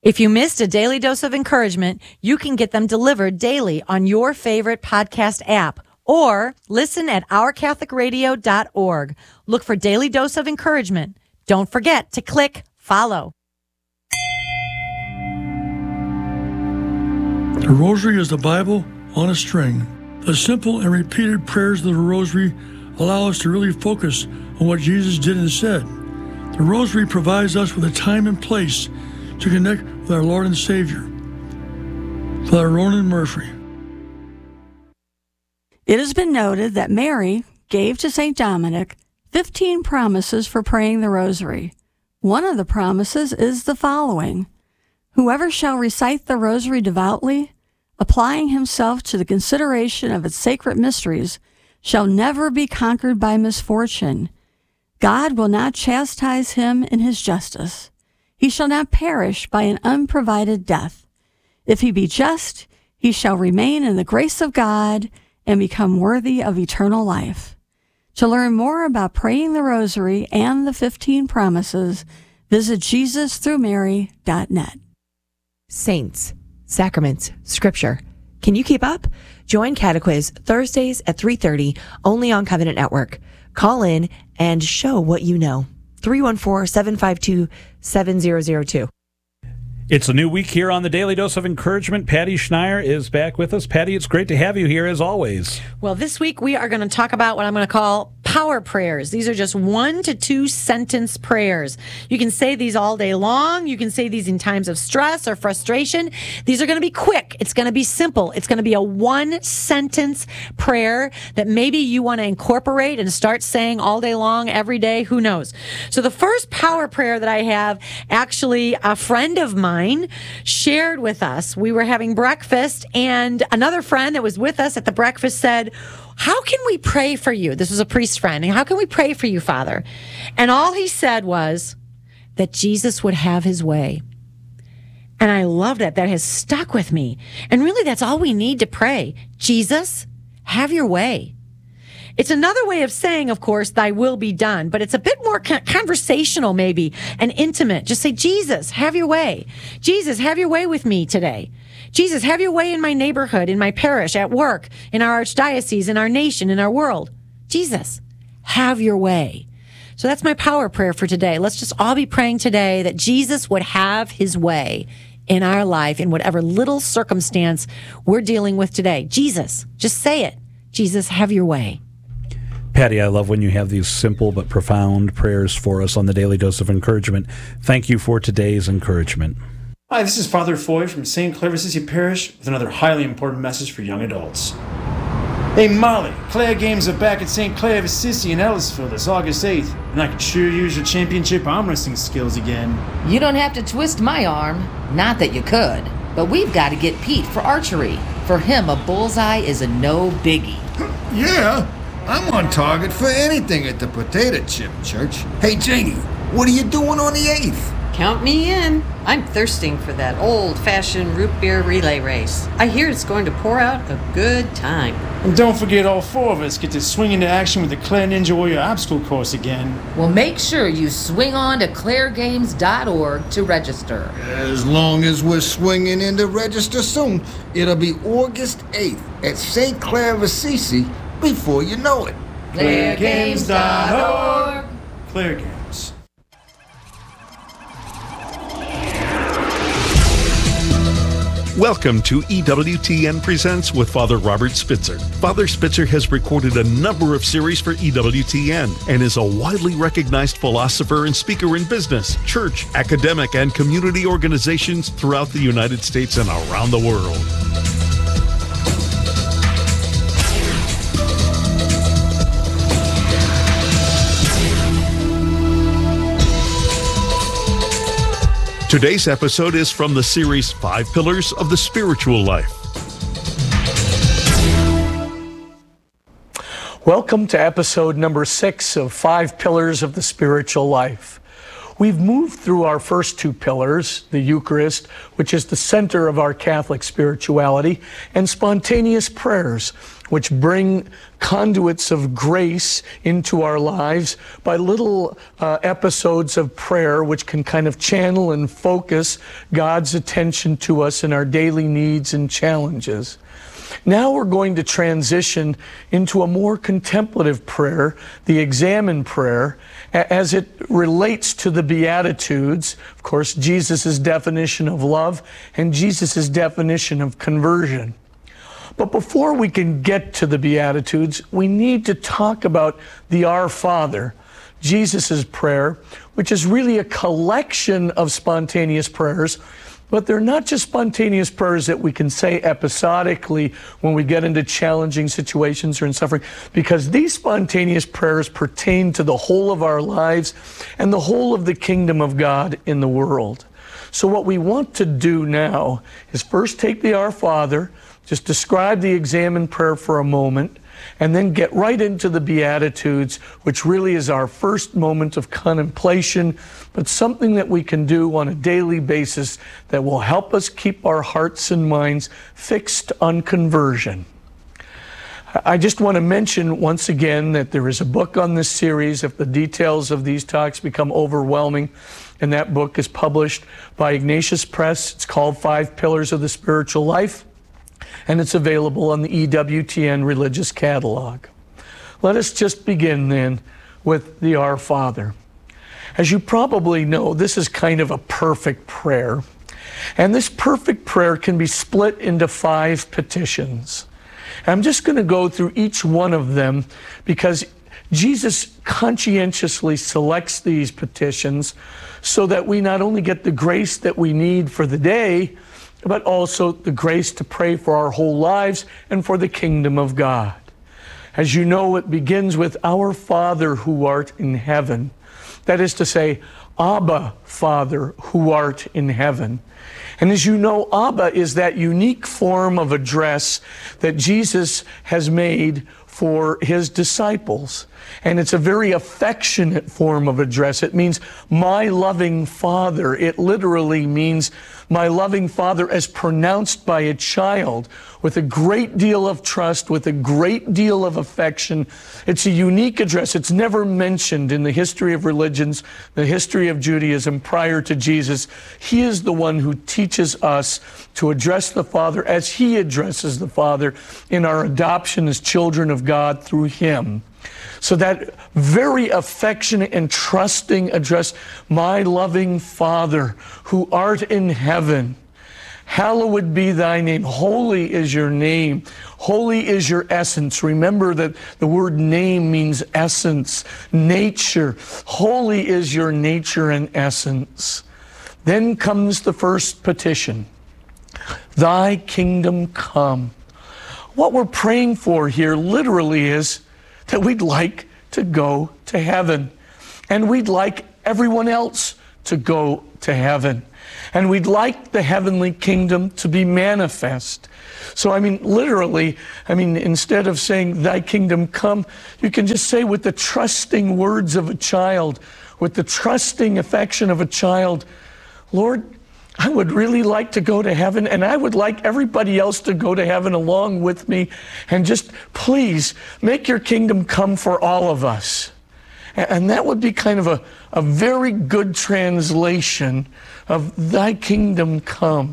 If you missed a daily dose of encouragement, you can get them delivered daily on your favorite podcast app or listen at ourcatholicradio.org. Look for Daily Dose of Encouragement. Don't forget to click follow. The Rosary is the Bible on a string. The simple and repeated prayers of the Rosary allow us to really focus on what Jesus did and said. The Rosary provides us with a time and place to connect with our Lord and Savior. Father Ronan Murphy. It has been noted that Mary gave to St. Dominic 15 promises for praying the Rosary. One of the promises is the following: whoever shall recite the Rosary devoutly, applying himself to the consideration of its sacred mysteries, shall never be conquered by misfortune. God will not chastise him in his justice. He shall not perish by an unprovided death. If he be just, he shall remain in the grace of God and become worthy of eternal life. To learn more about praying the Rosary and the 15 promises, visit JesusThroughMary.net. Saints, Sacraments, Scripture. Can you keep up? Join Catequiz Thursdays at 3:30 only on Covenant Network. Call in and show what you know. 314-752-7002. It's a new week here on the Daily Dose of Encouragement. Patty Schneier is back with us. Patty, it's great to have you here as always. Well, this week we are going to talk about what I'm going to call power prayers. These are just 1 to 2 sentence prayers. You can say these all day long. You can say these in times of stress or frustration. These are going to be quick. It's going to be simple. It's going to be a 1 sentence prayer that maybe you want to incorporate and start saying all day long, every day. Who knows? So the first power prayer that I have, actually a friend of mine shared with us. We were having breakfast, and another friend that was with us at the breakfast said, "How can we pray for you?" This was a priest friend. "How can we pray for you, Father?" And all he said was that Jesus would have his way. And I love that. That has stuck with me. And really, that's all we need to pray. Jesus, have your way. It's another way of saying, of course, thy will be done, but it's a bit more conversational maybe and intimate. Just say, Jesus, have your way. Jesus, have your way with me today. Jesus, have your way in my neighborhood, in my parish, at work, in our archdiocese, in our nation, in our world. Jesus, have your way. So that's my power prayer for today. Let's just all be praying today that Jesus would have his way in our life, in whatever little circumstance we're dealing with today. Jesus, just say it. Jesus, have your way. Patty, I love when you have these simple but profound prayers for us on the Daily Dose of Encouragement. Thank you for today's encouragement. Hi, this is Father Foy from St. Clare of Assisi Parish with another highly important message for young adults. Hey Molly, Clare Games are back at St. Clare of Assisi in Ellisville this August 8th, and I can sure use your championship arm wrestling skills again. You don't have to twist my arm. Not that you could. But we've got to get Pete for archery. For him, a bullseye is a no biggie. Yeah, I'm on target for anything at the Potato Chip Church. Hey Janie, what are you doing on the 8th? Count me in. I'm thirsting for that old-fashioned root beer relay race. I hear it's going to pour out a good time. And don't forget all 4 of us get to swing into action with the Clare Ninja Warrior obstacle course again. Well, make sure you swing on to claregames.org to register. As long as we're swinging in to register soon, it'll be August 8th at St. Clare of Assisi before you know it. claregames.org. Clare Games. Welcome to EWTN Presents with Father Robert Spitzer. Father Spitzer has recorded a number of series for EWTN and is a widely recognized philosopher and speaker in business, church, academic, and community organizations throughout the United States and around the world. Today's episode is from the series 5 Pillars of the Spiritual Life. Welcome to episode number 6 of 5 Pillars of the Spiritual Life. We've moved through our first two pillars, the Eucharist, which is the center of our Catholic spirituality, and spontaneous prayers, which bring conduits of grace into our lives by little episodes of prayer, which can kind of channel and focus God's attention to us in our daily needs and challenges. Now we're going to transition into a more contemplative prayer, the Examen prayer, as it relates to the Beatitudes. Of course, Jesus' definition of love and Jesus' definition of conversion. But before we can get to the Beatitudes, we need to talk about the Our Father, Jesus' prayer, which is really a collection of spontaneous prayers. But they're not just spontaneous prayers that we can say episodically when we get into challenging situations or in suffering, because these spontaneous prayers pertain to the whole of our lives and the whole of the kingdom of God in the world. So what we want to do now is first take the Our Father, just describe the Examen prayer for a moment, and then get right into the Beatitudes, which really is our first moment of contemplation, but something that we can do on a daily basis that will help us keep our hearts and minds fixed on conversion. I just want to mention once again that there is a book on this series if the details of these talks become overwhelming, and that book is published by Ignatius Press. It's called 5 Pillars of the Spiritual Life, and it's available on the EWTN Religious Catalog. Let us just begin then with the Our Father. As you probably know, this is kind of a perfect prayer, and this perfect prayer can be split into 5 petitions. I'm just going to go through each one of them because Jesus conscientiously selects these petitions so that we not only get the grace that we need for the day, but also the grace to pray for our whole lives and for the kingdom of God. As you know, it begins with Our Father who art in heaven. That is to say, Abba, Father, who art in heaven. And as you know, Abba is that unique form of address that Jesus has made for his disciples. And it's a very affectionate form of address. It means my loving Father. It literally means my loving Father as pronounced by a child with a great deal of trust, with a great deal of affection. It's a unique address. It's never mentioned in the history of religions, the history of Judaism prior to Jesus. He is the one who teaches us to address the Father as he addresses the Father in our adoption as children of God through him. So that very affectionate and trusting address, my loving Father, who art in heaven, hallowed be thy name. Holy is your name. Holy is your essence. Remember that the word name means essence, nature. Holy is your nature and essence. Then comes the first petition. Thy kingdom come. What we're praying for here literally is that we'd like to go to heaven. And we'd like everyone else to go to heaven. And we'd like the heavenly kingdom to be manifest. So, literally, instead of saying, thy kingdom come, you can just say with the trusting words of a child, with the trusting affection of a child, Lord, I would really like to go to heaven, and I would like everybody else to go to heaven along with me. And just please make your kingdom come for all of us. And that would be kind of a very good translation of thy kingdom come.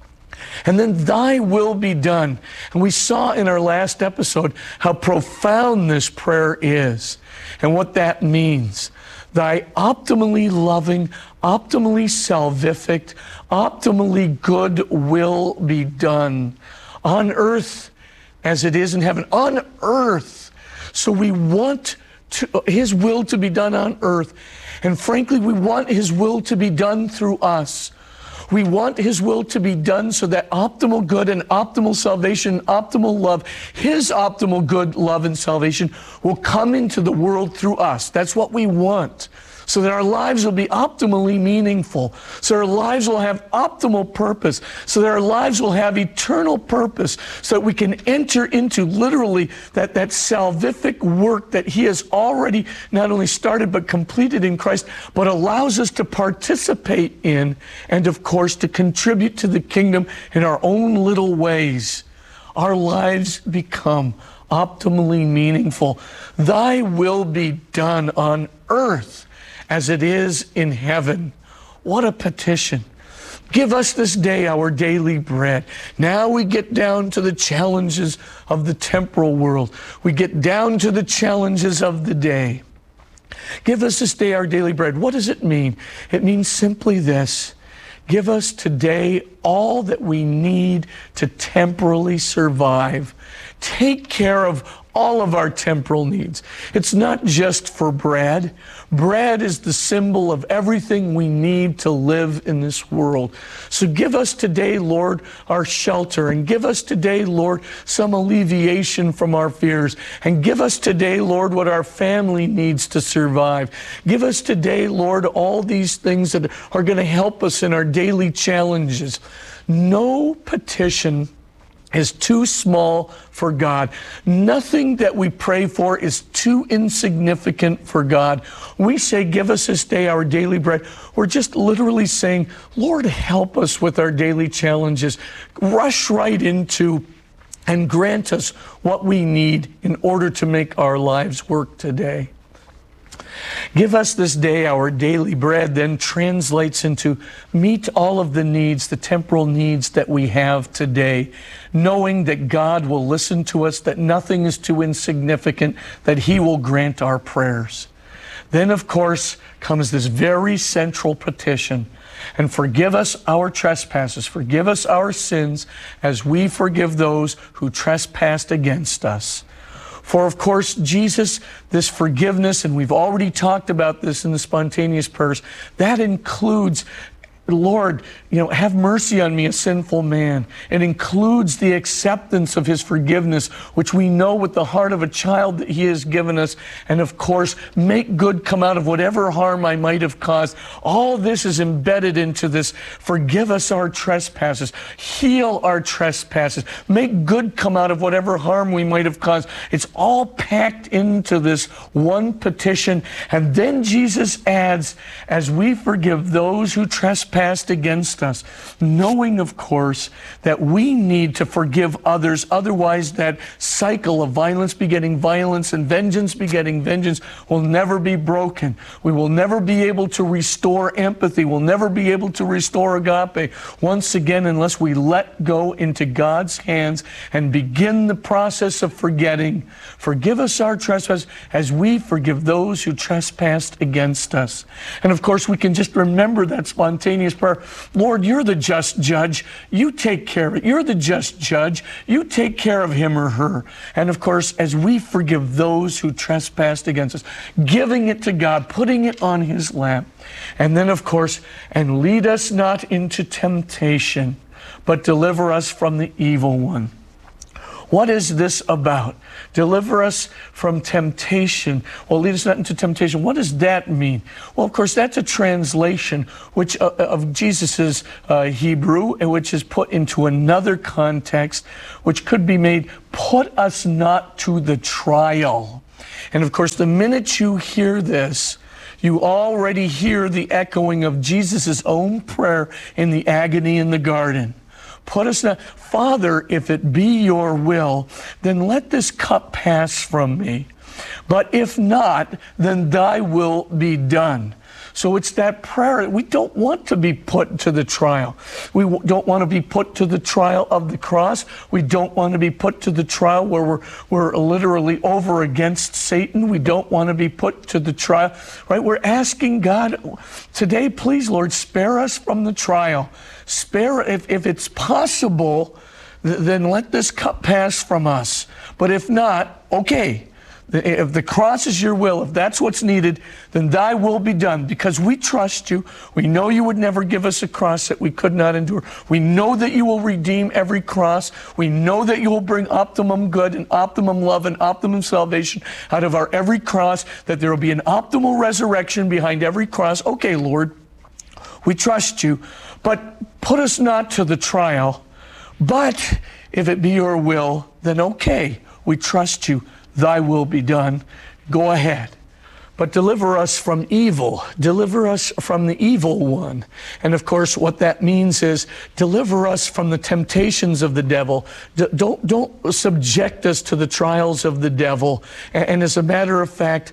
And then thy will be done. And we saw in our last episode how profound this prayer is and what that means. Thy optimally loving, optimally salvific, optimally good will be done on earth as it is in heaven. On earth. So we want his will to be done on earth. And frankly, we want his will to be done through us. We want his will to be done so that optimal good and optimal salvation, optimal love, his optimal good, love, and salvation will come into the world through us. That's what we want. so that our lives will be optimally meaningful, so our lives will have optimal purpose, so that our lives will have eternal purpose, so that we can enter into literally that salvific work that He has already not only started but completed in Christ, but allows us to participate in and, of course, to contribute to the kingdom in our own little ways. Our lives become optimally meaningful. Thy will be done on earth as it is in heaven. What a petition. Give us this day our daily bread. Now we get down to the challenges of the temporal world. We get down to the challenges of the day. Give us this day our daily bread. What does it mean? It means simply this. Give us today all that we need to temporally survive. Take care of all of our temporal needs. It's not just for bread. Bread is the symbol of everything we need to live in this world. So give us today, Lord, our shelter, and give us today, Lord, some alleviation from our fears, and give us today, Lord, what our family needs to survive. Give us today, Lord, all these things that are going to help us in our daily challenges. No petition is too small for God. Nothing that we pray for is too insignificant for God. We say, give us this day our daily bread. We're just literally saying, Lord, help us with our daily challenges. Rush right into and grant us what we need in order to make our lives work today. Give us this day our daily bread then translates into meet all of the needs, the temporal needs that we have today, knowing that God will listen to us, that nothing is too insignificant, that He will grant our prayers. Then, of course, comes this very central petition. And forgive us our trespasses, forgive us our sins, as we forgive those who trespassed against us. For, of course, Jesus, this forgiveness, and we've already talked about this in the spontaneous prayers, that includes, Lord, have mercy on me, a sinful man. It includes the acceptance of His forgiveness, which we know with the heart of a child that He has given us. And of course, make good come out of whatever harm I might have caused. All this is embedded into this. Forgive us our trespasses. Heal our trespasses. Make good come out of whatever harm we might have caused. It's all packed into this one petition. And then Jesus adds, as we forgive those who trespassed against us, knowing, of course, that we need to forgive others. Otherwise, that cycle of violence begetting violence and vengeance begetting vengeance will never be broken. We will never be able to restore empathy. We'll never be able to restore agape once again unless we let go into God's hands and begin the process of forgetting. Forgive us our trespasses as we forgive those who trespassed against us. And of course, we can just remember that spontaneous prayer. Lord, you're the just judge. You take care of it. You're the just judge. You take care of him or her. And of course, as we forgive those who trespassed against us, giving it to God, putting it on His lap. And then, of course, and lead us not into temptation, but deliver us from the evil one. What is this about? Deliver us from temptation. Well, lead us not into temptation. What does that mean? Well, of course, that's a translation which of Jesus's Hebrew, which is put into another context, which could be made, put us not to the trial. And of course, the minute you hear this, you already hear the echoing of Jesus's own prayer in the agony in the garden. Put us not, Father, if it be your will, then let this cup pass from me. But if not, then thy will be done. So it's that prayer. We don't want to be put to the trial. We don't want to be put to the trial of the cross. We don't want to be put to the trial where we're literally over against Satan. We don't want to be put to the trial, right? We're asking God today, please, Lord, spare us from the trial. Spare, if it's possible, then let this cup pass from us. But if not, okay, If the cross is your will, if that's what's needed, then thy will be done. Because we trust you. We know you would never give us a cross that we could not endure. We know that you will redeem every cross. We know that you will bring optimum good and optimum love and optimum salvation out of our every cross, that there will be an optimal resurrection behind every cross. Okay, Lord, we trust you, but put us not to the trial. But if it be your will, then okay, we trust you. Thy will be done. Go ahead. But deliver us from evil. Deliver us from the evil one. And of course, what that means is deliver us from the temptations of the devil. Don't subject us to the trials of the devil. And as a matter of fact,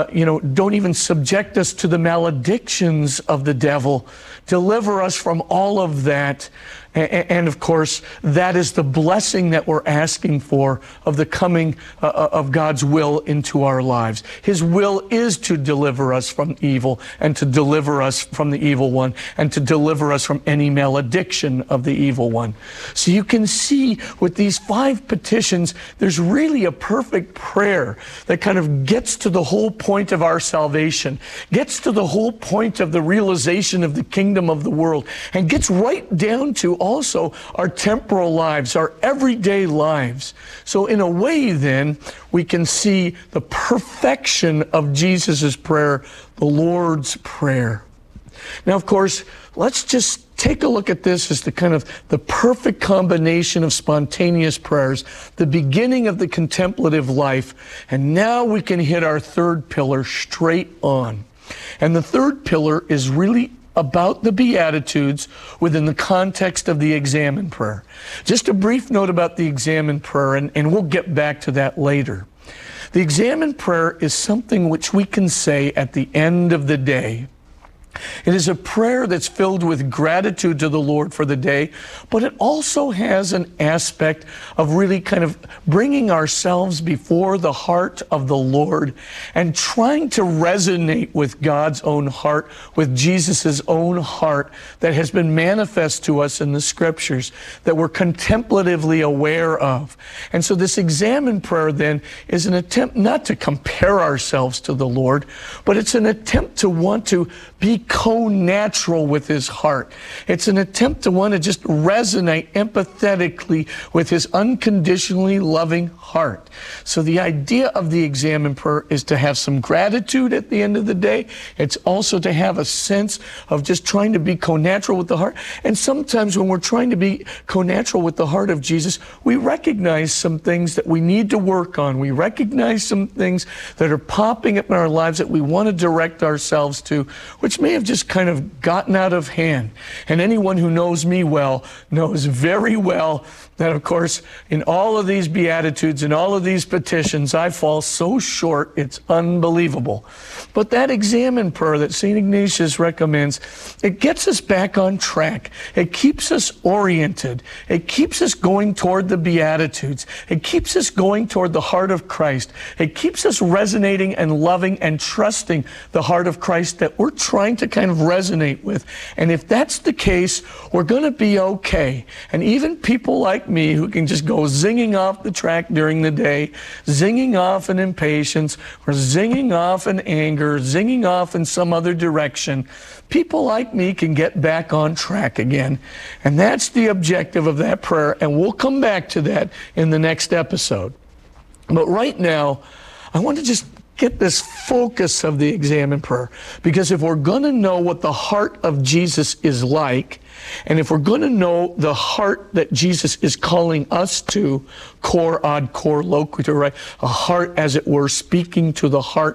don't even subject us to the maledictions of the devil. Deliver us from all of that. And of course, that is the blessing that we're asking for of the coming of God's will into our lives. His will is to deliver us from evil and to deliver us from the evil one and to deliver us from any malediction of the evil one. So you can see with these 5 petitions, there's really a perfect prayer that kind of gets to the whole point of our salvation, gets to the whole point of the realization of the kingdom of the world, and gets right down to also our temporal lives, our everyday lives. So in a way then, we can see the perfection of Jesus' prayer, the Lord's Prayer. Now, of course, let's just take a look at this as the perfect combination of spontaneous prayers, the beginning of the contemplative life, and now we can hit our third pillar straight on. And the third pillar is really about the Beatitudes within the context of the examen prayer. Just a brief note about the examen prayer, and we'll get back to that later. The examen prayer is something which we can say at the end of the day. It is a prayer that's filled with gratitude to the Lord for the day, but it also has an aspect of really kind of bringing ourselves before the heart of the Lord and trying to resonate with God's own heart, with Jesus' own heart that has been manifest to us in the Scriptures, that we're contemplatively aware of. And so this examen prayer then is an attempt not to compare ourselves to the Lord, but it's an attempt to want to be co-natural with his heart. It's an attempt to want to just resonate empathetically with his unconditionally loving heart. So the idea of the examen prayer is to have some gratitude at the end of the day. It's also to have a sense of just trying to be co-natural with the heart. And sometimes when we're trying to be co-natural with the heart of Jesus, we recognize some things that we need to work on. We recognize some things that are popping up in our lives that we want to direct ourselves to, which may have just kind of gotten out of hand. And anyone who knows me well knows very well that, of course, in all of these Beatitudes and all of these petitions, I fall so short, it's unbelievable. But that examen prayer that St. Ignatius recommends, it gets us back on track. It keeps us oriented. It keeps us going toward the Beatitudes. It keeps us going toward the heart of Christ. It keeps us resonating and loving and trusting the heart of Christ that we're trying to kind of resonate with. And if that's the case, we're going to be okay. And even people like me who can just go zinging off the track during the day, zinging off in impatience, or zinging off in anger, zinging off in some other direction, people like me can get back on track again. And that's the objective of that prayer, and we'll come back to that in the next episode. But right now, I want to just get this focus of the examen prayer, because if we're going to know what the heart of Jesus is like, and if we're going to know the heart that Jesus is calling us to, cor ad cor loquitur, right? A heart, as it were, speaking to the heart